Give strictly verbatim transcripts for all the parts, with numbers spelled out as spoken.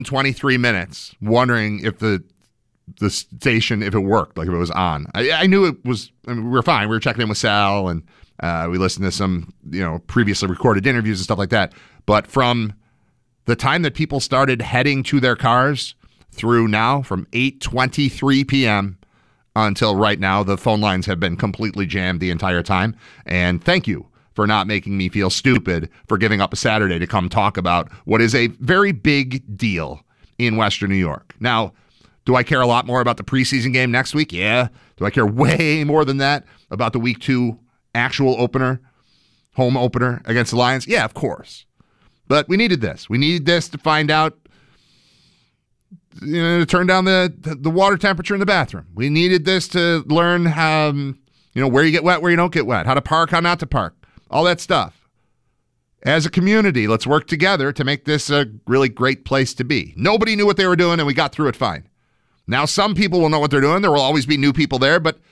twenty-three minutes wondering if the the station, if it worked, like if it was on. I, I knew it was, I mean, we were fine. We were checking in with Sal, and uh, we listened to some, you know, previously recorded interviews and stuff like that. But from the time that people started heading to their cars through now, from eight twenty-three p.m. until right now, the phone lines have been completely jammed the entire time. And thank you for not making me feel stupid for giving up a Saturday to come talk about what is a very big deal in Western New York. Now, do I care a lot more about the preseason game next week? Yeah. Do I care way more than that about the week two actual opener, home opener against the Lions? Yeah, of course. But we needed this. We needed this to find out, you know, to turn down the, the water temperature in the bathroom. We needed this to learn how, you know, where you get wet, where you don't get wet, how to park, how not to park, all that stuff. As a community, let's work together to make this a really great place to be. Nobody knew what they were doing, and we got through it fine. Now, some people will know what they're doing. There will always be new people there, but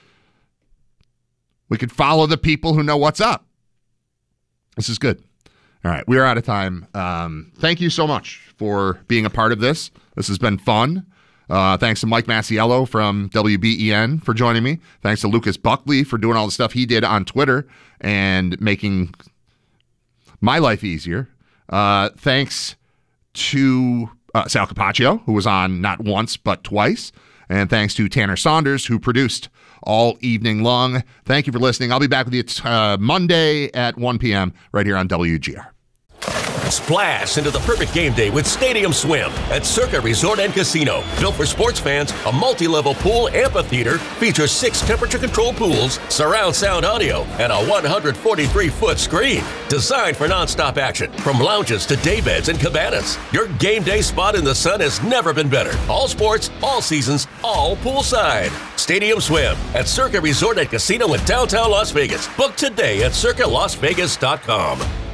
we could follow the people who know what's up. This is good. All right, we are out of time. Um, thank you so much for being a part of this. This has been fun. Uh, thanks to Mike Massiello from W B E N for joining me. Thanks to Lucas Buckley for doing all the stuff he did on Twitter and making my life easier. Uh, thanks to uh, Sal Capaccio, who was on not once but twice. And thanks to Tanner Saunders, who produced all evening long. Thank you for listening. I'll be back with you t- uh, Monday at one p.m. right here on W G R. Splash into the perfect game day with Stadium Swim at Circa Resort and Casino. Built for sports fans, a multi-level pool amphitheater features six temperature-controlled pools, surround sound audio, and a one hundred forty-three foot screen. Designed for nonstop action, from lounges to daybeds and cabanas. Your game day spot in the sun has never been better. All sports, all seasons, all poolside. Stadium Swim at Circa Resort and Casino in downtown Las Vegas. Book today at circa las vegas dot com.